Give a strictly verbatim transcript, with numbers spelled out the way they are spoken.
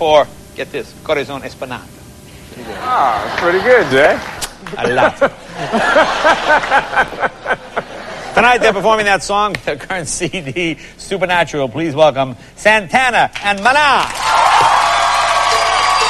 for, get this, Corazon Espanato. Ah, that's pretty good, Jay. I love it. Tonight they're performing that song with their current C D, Supernatural. Please welcome Santana and Maná.